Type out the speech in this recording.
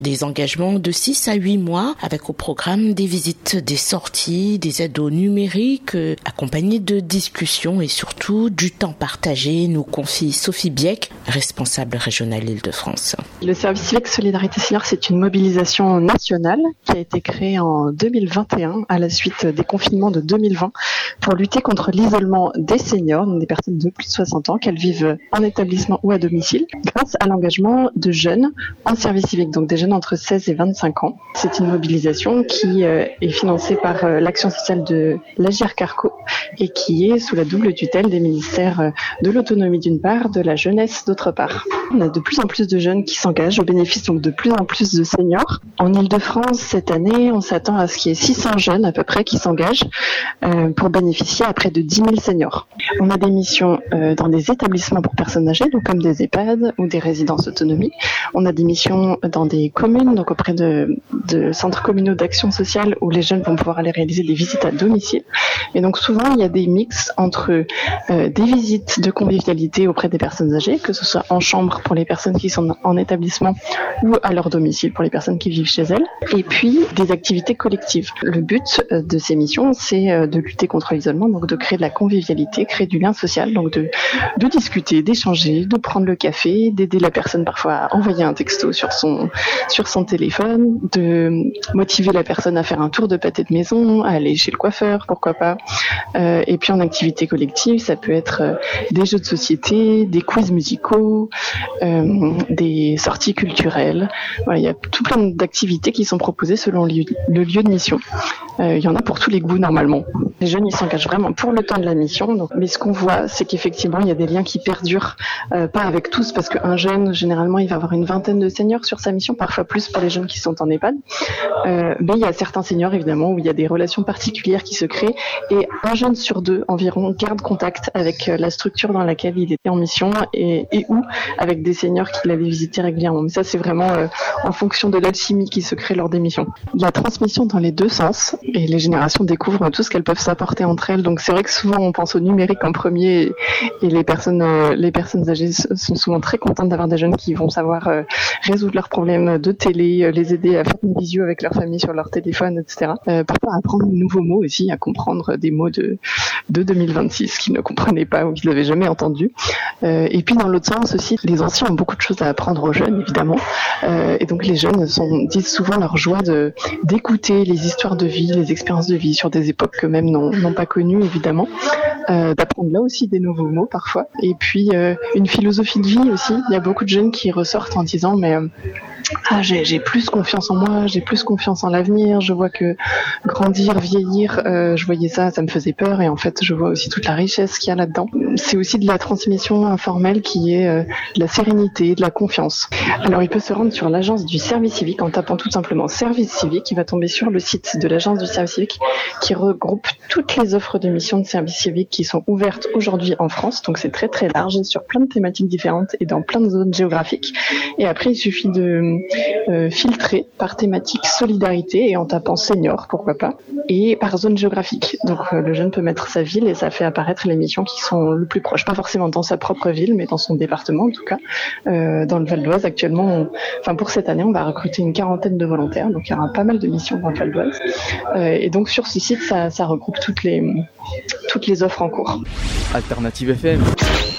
Des engagements de 6 à 8 mois avec au programme des visites, des sorties, des aides au numérique, accompagnés de discussions et surtout du temps partagé, nous confie Sophie Bieck, responsable régionale Île-de-France. Le service civique Solidarité Senior, c'est une mobilisation nationale qui a été créée en 2021 à la suite des confinements de 2020 pour lutter contre l'isolement des seniors, donc des personnes de plus de 60 ans, qu'elles vivent en établissement ou à domicile, grâce à l'engagement de jeunes en service civique, donc des jeunes entre 16 et 25 ans. C'est une mobilisation qui est financée par l'action sociale de l'Agir Carco et qui est sous la double tutelle des ministères de l'autonomie d'une part, de la jeunesse d'autre part. On a de plus en plus de jeunes qui s'engagent au bénéfice donc de plus en plus de seniors. En Île-de-France, cette année, on s'attend à ce qu'il y ait 600 jeunes à peu près qui s'engagent pour bénéficier à près de 10 000 seniors. On a des missions dans des établissements pour personnes âgées, donc comme des EHPAD ou des résidences autonomie. On a des missions dans des communes, donc auprès de centres communaux d'action sociale où les jeunes vont pouvoir aller réaliser des visites à domicile. Et donc souvent, il y a des mix entre des visites de convivialité auprès des personnes âgées, que ce soit en chambre pour les personnes qui sont en établissement ou à leur domicile pour les personnes qui vivent chez elles, et puis des activités collectives. Le but de ces missions, c'est de lutter contre l'isolement, donc de créer de la convivialité, créer du lien social, donc de discuter, d'échanger, de prendre le café, d'aider la personne parfois à envoyer un texto sur son téléphone, de motiver la personne à faire un tour de pâté de maison, à aller chez le coiffeur, pourquoi pas. Et puis en activité collective, ça peut être des jeux de société, des quiz musicaux, des sorties culturelles. Voilà, il y a tout plein d'activités qui sont proposées selon le lieu de mission. Il y en a pour tous les goûts normalement. Les jeunes, ils s'engagent vraiment pour le temps de la mission. Donc, mais ce qu'on voit, c'est qu'effectivement, il y a des liens qui perdurent, pas avec tous, parce qu'un jeune, généralement, il va avoir une vingtaine de seniors sur sa mission, parfois plus pour les jeunes qui sont en EHPAD. Mais il y a certains seniors, évidemment, où il y a des relations particulières qui se créent, et un jeune sur deux environ garde contact avec la structure dans laquelle il était en mission et ou avec des seniors qu'il avait visités régulièrement. Mais ça, c'est vraiment en fonction de l'alchimie qui se crée lors des missions. Il y a transmission dans les deux sens, et les générations découvrent tout ce qu'elles peuvent s'apporter entre elles. Donc c'est vrai que souvent on pense au numérique en premier, et les personnes âgées sont souvent très contentes d'avoir des jeunes qui vont savoir résoudre leurs problèmes de télé, les aider à faire une visio avec leur famille sur leur téléphone, etc. Parfois apprendre de nouveaux mots aussi, à comprendre des mots de 2026 qu'ils ne comprenaient pas ou qu'ils n'avaient jamais entendus. Et puis dans l'autre sens aussi, les anciens ont beaucoup de choses à apprendre aux jeunes, évidemment. Et donc les jeunes disent souvent leur joie d'écouter les histoires de vie, les expériences de vie sur des époques qu'eux-mêmes n'ont pas connues, évidemment. D'apprendre là aussi des nouveaux mots parfois. Et puis une philosophie de vie aussi. Il y a beaucoup de jeunes qui ressortent en disant mais j'ai plus confiance en moi, j'ai plus confiance en l'avenir, je vois que grandir, vieillir, je voyais ça me faisait peur, et en fait je vois aussi toute la richesse qu'il y a là-dedans. C'est aussi de la transmission informelle qui est de la sérénité, de la confiance. Alors il peut se rendre sur l'agence du service civique en tapant tout simplement service civique. Il va tomber sur le site de l'agence du service civique qui regroupe toutes les offres de mission de service civique qui sont ouvertes aujourd'hui en France. Donc c'est très très large sur plein de thématiques différentes et dans plein de zones géographiques. Et après il suffit de filtrer par thématique solidarité et en tapant senior, pourquoi pas, et par zone géographique. Donc le jeune peut mettre sa ville et ça fait apparaître les missions qui sont le plus proches, pas forcément dans sa propre ville, mais dans son département en tout cas. Dans le Val d'Oise actuellement, pour cette année, on va recruter une 40aine de volontaires, donc il y aura pas mal de missions dans le Val d'Oise. Et donc sur ce site, ça regroupe toutes les offres en cours. Alternative FM.